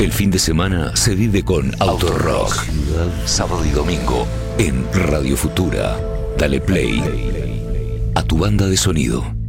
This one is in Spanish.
El fin de semana se vive con Autorock. Sábado y domingo en Radio Futura. Dale play a tu banda de sonido.